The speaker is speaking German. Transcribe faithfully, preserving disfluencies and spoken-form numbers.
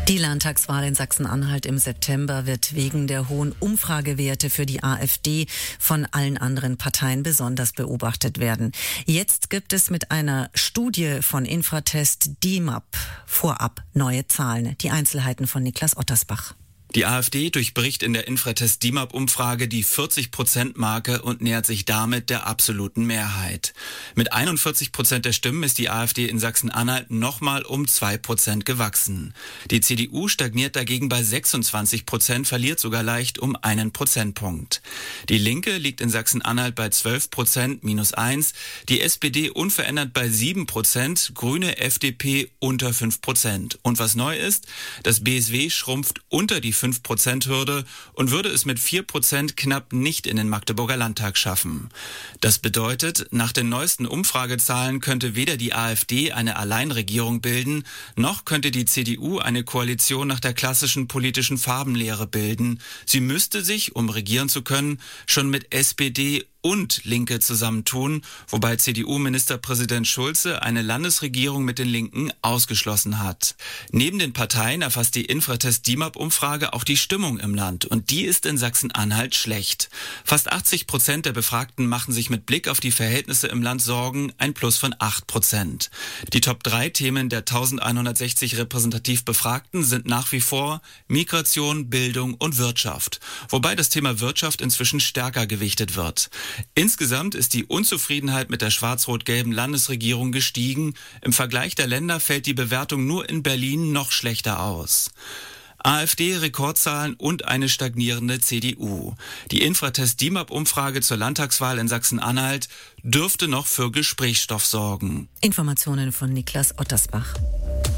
Die Landtagswahl in Sachsen-Anhalt im September wird wegen der hohen Umfragewerte für die AfD von allen anderen Parteien besonders beobachtet werden. Jetzt gibt es mit einer Studie von Infratest D I M A P vorab neue Zahlen. Die Einzelheiten von Niklas Ottersbach. Die AfD durchbricht in der Infratest D I M A P-Umfrage die vierzig Prozent Marke und nähert sich damit der absoluten Mehrheit. Mit einundvierzig Prozent der Stimmen ist die AfD in Sachsen-Anhalt nochmal um zwei Prozent gewachsen. Die C D U stagniert dagegen bei sechsundzwanzig Prozent, verliert sogar leicht um einen Prozentpunkt. Die Linke liegt in Sachsen-Anhalt bei zwölf Prozent, minus eins, die S P D unverändert bei sieben Prozent, Grüne, F D P unter fünf Prozent. Und was neu ist, das B S W schrumpft unter die fünf Prozent Hürde und würde es mit vier Prozent knapp nicht in den Magdeburger Landtag schaffen. Das bedeutet, nach den neuesten Umfragezahlen könnte weder die AfD eine Alleinregierung bilden, noch könnte die C D U eine Koalition nach der klassischen politischen Farbenlehre bilden. Sie müsste sich, um regieren zu können, schon mit S P D und Linke zusammentun, wobei C D U-Ministerpräsident Schulze eine Landesregierung mit den Linken ausgeschlossen hat. Neben den Parteien erfasst die Infratest D I M A P-Umfrage auch die Stimmung im Land, und die ist in Sachsen-Anhalt schlecht. Fast achtzig Prozent der Befragten machen sich mit Blick auf die Verhältnisse im Land Sorgen, ein Plus von acht Prozent. Die Top drei Themen der elfhundertsechzig repräsentativ Befragten sind nach wie vor Migration, Bildung und Wirtschaft, wobei das Thema Wirtschaft inzwischen stärker gewichtet wird. Insgesamt ist die Unzufriedenheit mit der schwarz-rot-gelben Landesregierung gestiegen. Im Vergleich der Länder fällt die Bewertung nur in Berlin noch schlechter aus. AfD-Rekordzahlen und eine stagnierende C D U. Die Infratest D I M A P-Umfrage zur Landtagswahl in Sachsen-Anhalt dürfte noch für Gesprächsstoff sorgen. Informationen von Niklas Ottersbach.